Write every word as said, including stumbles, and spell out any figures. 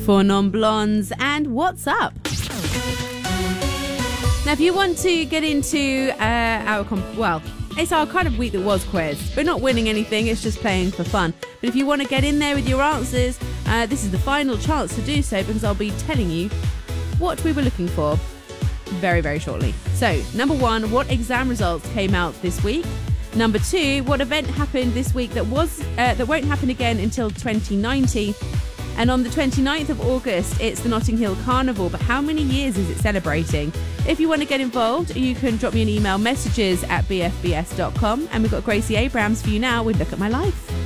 Four Non-Blondes and What's Up. Now, if you want to get into uh, our, comp- well, it's our kind of week that was quiz. We're not winning anything, it's just playing for fun. But if you want to get in there with your answers, uh, this is the final chance to do so, because I'll be telling you what we were looking for very, very shortly. So, number one, what exam results came out this week? Number two, what event happened this week that was uh, that won't happen again until twenty ninety? And on the twenty-ninth of August, it's the Notting Hill Carnival. But how many years is it celebrating? If you want to get involved, you can drop me an email, messages at b f b s dot com. And we've got Gracie Abrams for you now with Look at My Life.